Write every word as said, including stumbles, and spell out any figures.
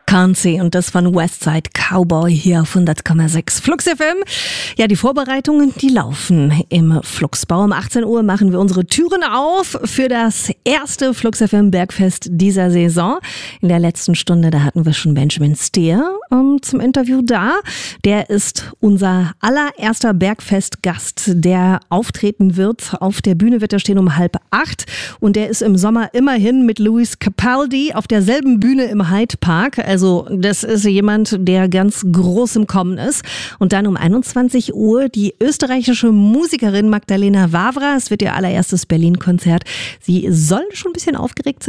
Can't und das von Westside Cowboy hier auf hundert Komma sechs Flux F M. Ja, die Vorbereitungen, die laufen im Fluxbau. Um achtzehn Uhr machen wir unsere Türen auf für das erste Flux F M Bergfest dieser Saison. In der letzten Stunde, da hatten wir schon Benjamin Steer ähm, zum Interview da. Der ist unser allererster Bergfestgast, der auftreten wird. Auf der Bühne wird er stehen um halb acht und der ist im Sommer immerhin mit Lewis Capaldi auf derselben Bühne im Hyde Park. Also das ist jemand, der ganz groß im Kommen ist. Und dann um einundzwanzig Uhr die österreichische Musikerin Magdalena Wawra. Es wird ihr allererstes Berlin-Konzert. Sie soll schon ein bisschen aufgeregt sein.